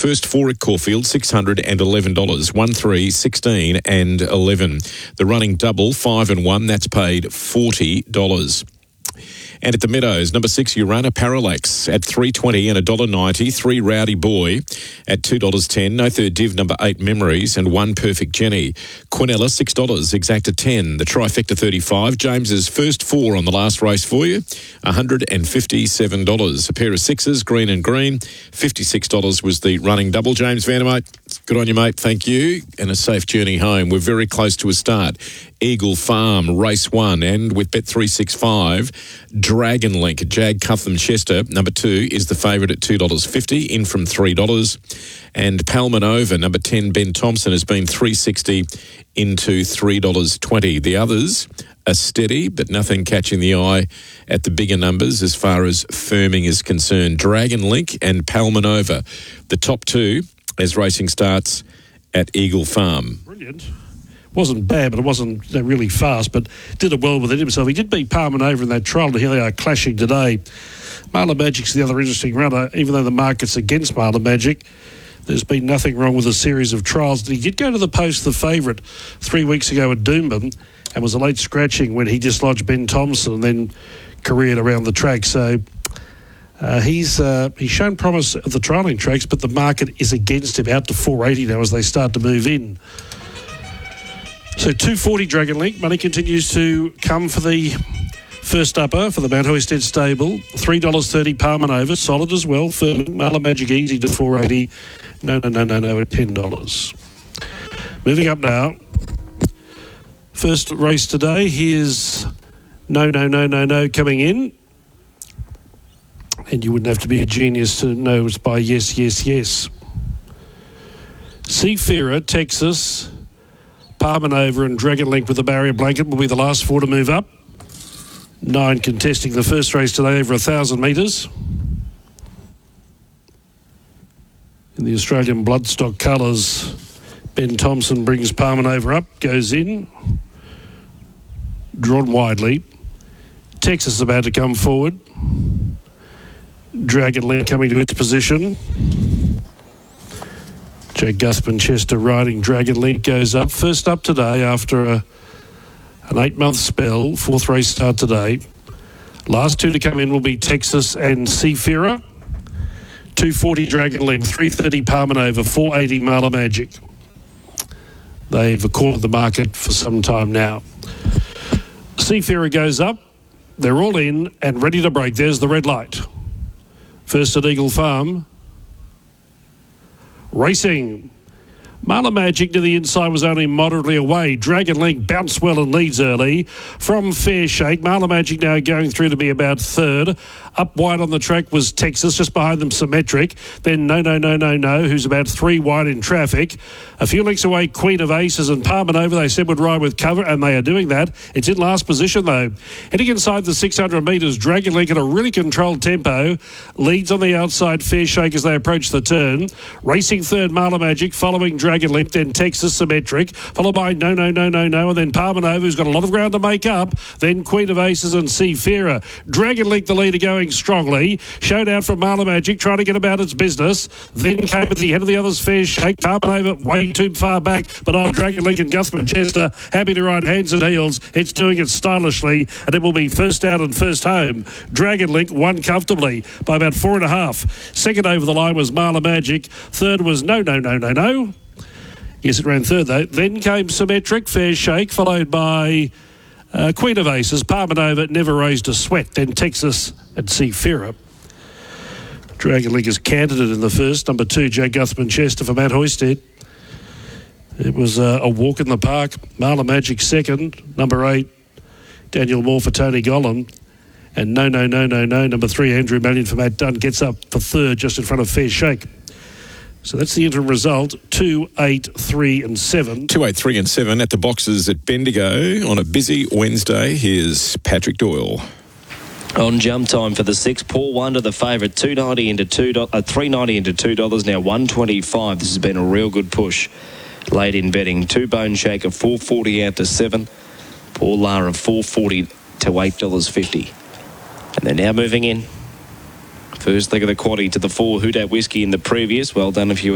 first four at Caulfield, $611, 1, 3, 16 and 11. The running double, 5 and 1, that's paid $40. And at the Meadows, number 6, Urana Parallax at $3.20 and $1.90. 3, Rowdy Boy at $2.10. No third div, number 8, Memories, and 1, Perfect Jenny. Quinella, $6, Exacta 10. The Trifecta 35. James's first four on the last race for you, $157. A pair of sixes, green and green. $56 was the running double. James Vandermate, good on you, mate. Thank you. And a safe journey home. We're very close to a start. Eagle Farm, race 1, and with Bet365, Dragon Link, Jag Cutham Chester, number 2, is the favourite at $2.50, in from $3. And Palmanova, number 10, Ben Thompson, has been $3.60 into $3.20. The others are steady, but nothing catching the eye at the bigger numbers as far as firming is concerned. Dragon Link and Palmanova, the top two as racing starts at Eagle Farm. Brilliant. Wasn't bad, but it wasn't really fast, but did it well within himself. He did beat Palmanova in that trial, and here they are clashing today. Marla Magic's the other interesting runner, even though the market's against Marla Magic. There's been nothing wrong with a series of trials. He did go to the post, the favourite, 3 weeks ago at Doomben, and was a late scratching when he dislodged Ben Thompson and then careered around the track. So he's shown promise at the trialling tracks, but the market is against him, out to 480 now as they start to move in. So $2.40 Dragon Link. Money continues to come for the first upper for the Mount Hoisted stable. $3.30 Palmanova, solid as well. Firming. Marla Magic easy to $4.80. No at $10. Moving up now. First race today. Here's No coming in. And you wouldn't have to be a genius to know it's by Yes. Seafarer, Texas, Palmanova and Dragon Link with the barrier blanket will be the last four to move up. 9 contesting the first race today over 1,000 metres. In the Australian bloodstock colours, Ben Thompson brings Palmanova up, goes in, drawn widely. Texas about to come forward. Dragon Link coming to its position. Jag Cutham Chester riding Dragon Link goes up. First up today after an 8-month spell. Fourth race start today. Last two to come in will be Texas and Seafarer. $2.40 Dragon Link, $3.30 Palmanova, $4.80 Marla Magic. They've cornered the market for some time now. Seafarer goes up. They're all in and ready to break. There's the red light. First at Eagle Farm. Racing. Marla Magic to the inside was only moderately away. Dragon Link bounced well and leads early from Fair Shake. Marla Magic now going through to be about third. Up wide on the track was Texas, just behind them Symmetric. Then No, who's about 3 wide in traffic. A few lengths away, Queen of Aces and Palmanova, they said would ride with cover, and they are doing that. It's in last position though. Heading inside the 600 metres, Dragon Link at a really controlled tempo. Leads on the outside, Fair Shake as they approach the turn. Racing third, Marla Magic, following Dragon Link, then Texas Symmetric, followed by No, and then Palmanova, who's got a lot of ground to make up. Then Queen of Aces and Seafarer. Dragon Link, the leader, going strongly. Showed out from Marla Magic, trying to get about its business. Then came at the head of the others, Fair Shake. Palmanova way too far back, but Dragon Link and Cutham Chester happy to ride hands and heels. It's doing it stylishly, and it will be first out and first home. Dragon Link won comfortably by about 4.5. Second over the line was Marla Magic. Third was No. Yes, it ran third though. Then came Symmetric, Fair Shake, followed by Queen of Aces. Palmanova never raised a sweat. Then Texas and Seafarer. Dragon Link is candidate in the first. Number 2, Jag Cutham Chester for Matt Hoisted. It was a walk in the park. Marla Magic second. Number 8, Daniel Moore for Tony Gollan. And No. Number 3, Andrew Mallion for Matt Dunn gets up for third, just in front of Fair Shake. So that's the interim result, 2, 8, 3 and 7. 2, 8, 3 and 7 at the boxes at Bendigo on a busy Wednesday. Here's Patrick Doyle. On jump time for the 6, Paul Wonder, the favourite, $2.90 into $3.90 into $2, now $1.25. This has been a real good push late in betting. 2 Bone Shaker, $4.40 out to 7. Paul Lara, $4.40 to $8.50. And they're now moving in. First leg of the quaddie to the 4 Houdat Whiskey in the previous. Well done if you